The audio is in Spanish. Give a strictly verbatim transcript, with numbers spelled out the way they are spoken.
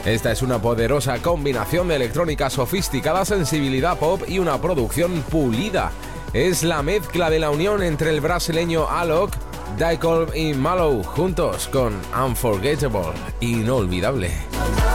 Esta es una poderosa combinación de electrónica sofisticada, sensibilidad pop y una producción pulida. Es la mezcla de la unión entre el brasileño Alok, Daikolb y Mallow, juntos con Unforgettable, inolvidable.